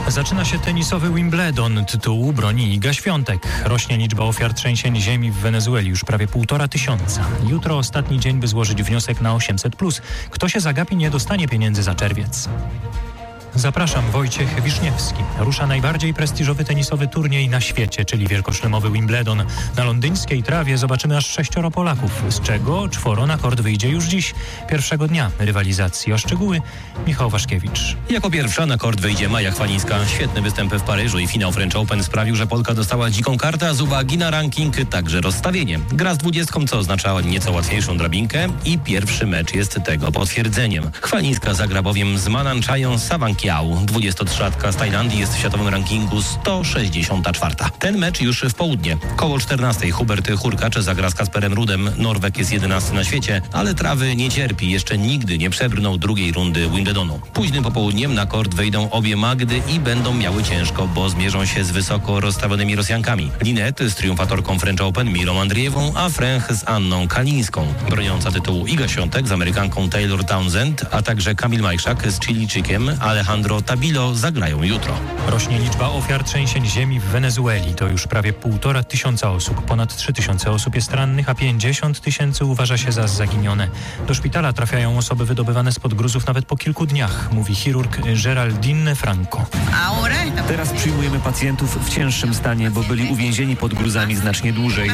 Zaczyna się tenisowy Wimbledon. Tytułu broni Iga Świątek. Rośnie liczba ofiar trzęsień ziemi w Wenezueli, już prawie 1500. Jutro ostatni dzień, by złożyć wniosek na 800+. Kto się zagapi, nie dostanie pieniędzy za czerwiec. Zapraszam, Wojciech Wiszniewski. Rusza najbardziej prestiżowy tenisowy turniej na świecie, czyli wielkoszlemowy Wimbledon. Na londyńskiej trawie zobaczymy aż 6 Polaków, z czego 4 na kort wyjdzie już dziś, pierwszego dnia rywalizacji. O szczegóły Michał Waszkiewicz. Jako pierwsza na kort wyjdzie Maja Chwalińska. Świetny występ w Paryżu i finał French Open sprawił, że Polka dostała dziką kartę, a z uwagi na ranking także rozstawienie. Gra z 20, co oznacza nieco łatwiejszą drabinkę i pierwszy mecz jest tego potwierdzeniem. Chwalińska zagra bowiem z Mananchają Sawankiał. 23-latka z Tajlandii jest w światowym rankingu 164. Ten mecz już w południe. Koło 14 Hubert Hurkacz zagra z Kasperem Rudem. Norweg jest 11 na świecie, ale trawy nie cierpi. Jeszcze nigdy nie przebrnął drugiej rundy Wimbledonu. Późnym popołudniem na kort wejdą obie Magdy i będą miały ciężko, bo zmierzą się z wysoko rozstawionymi Rosjankami. Linette z triumfatorką French Open Milą Andriewą, a Fręch z Anną Kalińską. Broniąca tytułu Iga Świątek z Amerykanką Taylor Townsend, a także Kamil Majszak z Chilijczykiem Alejandro Tabilo zagrają jutro. Rośnie liczba ofiar trzęsień ziemi w Wenezueli. To już prawie 1500 osób. Ponad 3000 osób jest rannych, a 50 000 uważa się za zaginione. Do szpitala trafiają osoby wydobywane spod gruzów nawet po kilku dniach, mówi chirurg Geraldine Franco. Teraz przyjmujemy pacjentów w cięższym stanie, bo byli uwięzieni pod gruzami znacznie dłużej.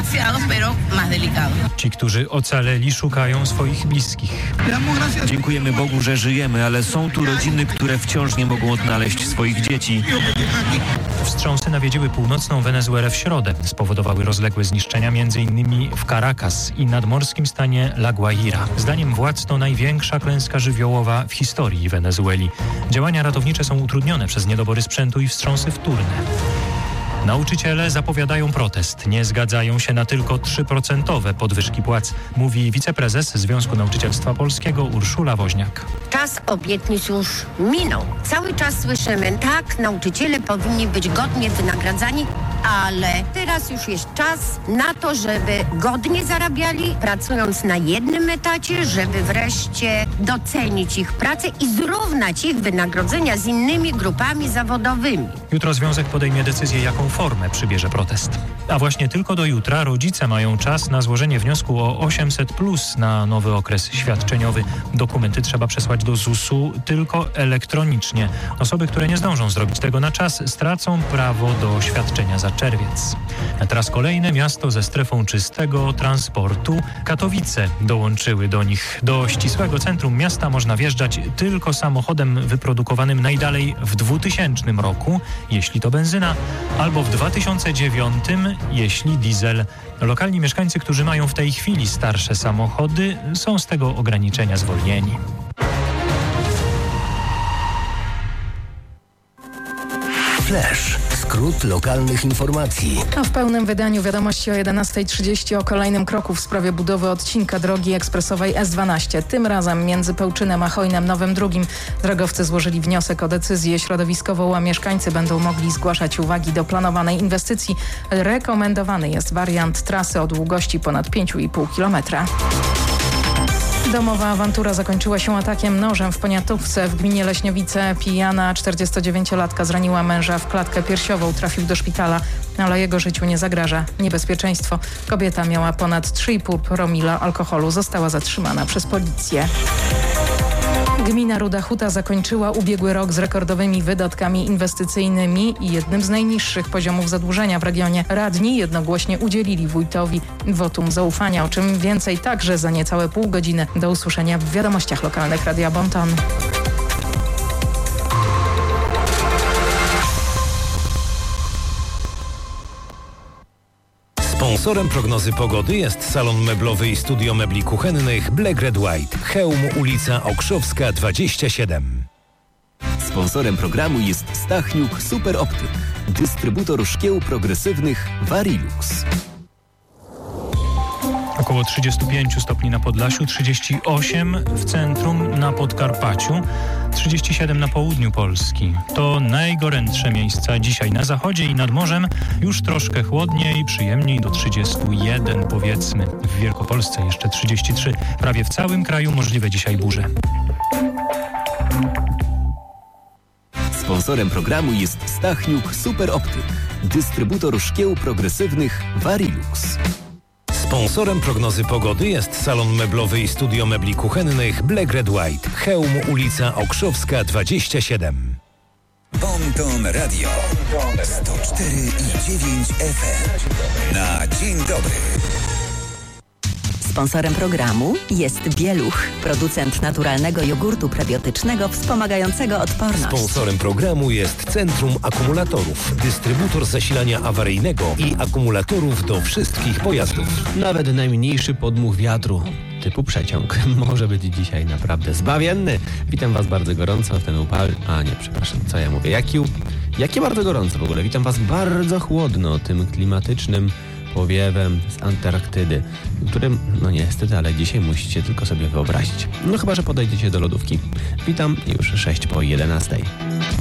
Ci, którzy ocaleli, szukają swoich bliskich. Dziękujemy Bogu, że żyjemy, ale są tu rodziny, które wciąż nie mogą odnaleźć swoich dzieci. Wstrząsy nawiedziły północną Wenezuelę w środę. Spowodowały rozległe zniszczenia m.in. w Caracas i nadmorskim stanie La Guaira. Zdaniem władz to największa klęska żywiołowa w historii Wenezueli. Działania ratownicze są utrudnione przez niedobory sprzętu i wstrząsy wtórne. Nauczyciele zapowiadają protest. Nie zgadzają się na tylko 3% podwyżki płac, mówi wiceprezes Związku Nauczycielstwa Polskiego Urszula Woźniak. Czas obietnic już minął. Cały czas słyszymy, tak, nauczyciele powinni być godnie wynagradzani, ale teraz już jest czas na to, żeby godnie zarabiali, pracując na jednym etacie, żeby wreszcie docenić ich pracę i zrównać ich wynagrodzenia z innymi grupami zawodowymi. Jutro związek podejmie decyzję, jaką formę przybierze protest. A właśnie tylko do jutra rodzice mają czas na złożenie wniosku o 800+ na nowy okres świadczeniowy. Dokumenty trzeba przesłać do ZUS-u tylko elektronicznie. Osoby, które nie zdążą zrobić tego na czas, stracą prawo do świadczenia za czerwiec. A teraz kolejne miasto ze strefą czystego transportu. Katowice dołączyły do nich. Do ścisłego centrum miasta można wjeżdżać tylko samochodem wyprodukowanym najdalej w 2000 roku, jeśli to benzyna, albo w 2009, jeśli diesel. Lokalni mieszkańcy, którzy mają w tej chwili starsze samochody, są z tego ograniczenia zwolnieni. Flash. Skrót lokalnych informacji. A w pełnym wydaniu wiadomości o 11:30 o kolejnym kroku w sprawie budowy odcinka drogi ekspresowej S12. Tym razem między Pełczynem a Chojnem Nowym Drugim. Drogowcy złożyli wniosek o decyzję środowiskową, a mieszkańcy będą mogli zgłaszać uwagi do planowanej inwestycji. Rekomendowany jest wariant trasy o długości ponad 5,5 km. Domowa awantura zakończyła się atakiem nożem w Poniatówce w gminie Leśniowice. Pijana 49-latka zraniła męża w klatkę piersiową, trafił do szpitala, ale jego życiu nie zagraża niebezpieczeństwo. Kobieta miała ponad 3,5 promila alkoholu, została zatrzymana przez policję. Gmina Ruda Huta zakończyła ubiegły rok z rekordowymi wydatkami inwestycyjnymi i jednym z najniższych poziomów zadłużenia w regionie. Radni jednogłośnie udzielili wójtowi wotum zaufania, o czym więcej także za niecałe pół godziny. Do usłyszenia w wiadomościach lokalnych Radia Bonton. Sponsorem prognozy pogody jest salon meblowy i studio mebli kuchennych Black Red White. Chełm, ulica Okrzowska 27. Sponsorem programu jest Stachniuk Super Optyk, dystrybutor szkieł progresywnych Varilux. Około 35 stopni na Podlasiu, 38 w centrum na Podkarpaciu, 37 na południu Polski. To najgorętsze miejsca dzisiaj na zachodzie i nad morzem. Już troszkę chłodniej, przyjemniej do 31 powiedzmy. W Wielkopolsce jeszcze 33. Prawie w całym kraju możliwe dzisiaj burze. Sponsorem programu jest Stachniuk Super Optyk, dystrybutor szkieł progresywnych Varilux. Sponsorem prognozy pogody jest salon meblowy i studio mebli kuchennych Black Red White. Chełm, ulica Okrzowska 27. Ponton Radio 104,9 FM. Na dzień dobry. Sponsorem programu jest Bieluch, producent naturalnego jogurtu prebiotycznego wspomagającego odporność. Sponsorem programu jest Centrum Akumulatorów, dystrybutor zasilania awaryjnego i akumulatorów do wszystkich pojazdów. Nawet najmniejszy podmuch wiatru typu przeciąg może być dzisiaj naprawdę zbawienny. Witam Was bardzo gorąco w ten upał... co ja mówię? Jakie bardzo gorąco w ogóle? Witam Was bardzo chłodno tym klimatycznym powiewem z Antarktydy, którym, niestety, ale dzisiaj musicie tylko sobie wyobrazić. Chyba że podejdziecie do lodówki. Witam, już 6 po 11.